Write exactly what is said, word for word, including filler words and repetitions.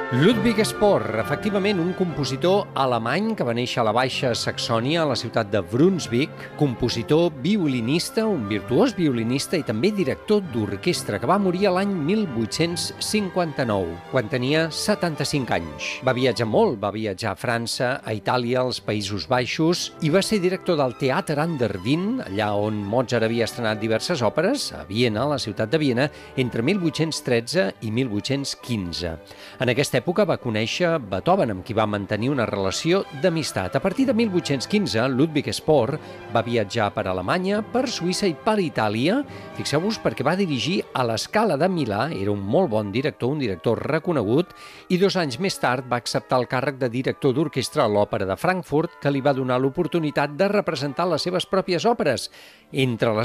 Ludwig Spohr, efectivament un compositor alemany que va néixer a la Baixa Saxònia, a la ciutat de Brunswick, compositor, violinista, un virtuós violinista i també director d'orquestra, que va morir l'any mil vuit-cents cinquanta-nou, quan tenia setanta-cinc anys. Va viatjar molt, va viatjar a França, a Itàlia, als Països Baixos, i va ser director del Theater an der Wien, allà on Mozart havia estrenat diverses òperes, a Viena, a la ciutat de Viena, entre mil vuit-cents tretze i mil vuit-cents quinze. En aquesta època va conèixer Beethoven, amb qui va mantenir una relació d'amistat. A partir de mil vuit-cents quinze, Ludwig Spohr va viatjar per Alemanya, per Suïssa i per Itàlia. Fixeu-vos, perquè va dirigir a la Scala de Milà, era un molt bon director, un director reconegut, i dos anys més tard va acceptar el càrrec de director d'orquestra a l'Òpera de Frankfurt, que li va donar l'oportunitat de representar les seves pròpies òperes, entre les